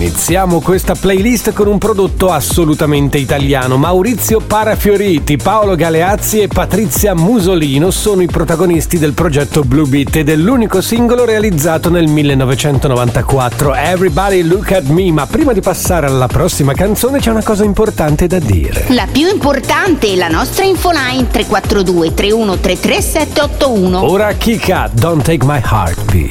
Iniziamo questa playlist con un prodotto assolutamente italiano. Maurizio Parafioriti, Paolo Galeazzi e Patrizia Musolino sono i protagonisti del progetto Blue Beat e dell'unico singolo realizzato nel 1994, Everybody Look at Me. Ma prima di passare alla prossima canzone c'è una cosa importante da dire. La più importante è la nostra infoline 342 3133 781. Ora Kika, Don't Take My Heartbeat.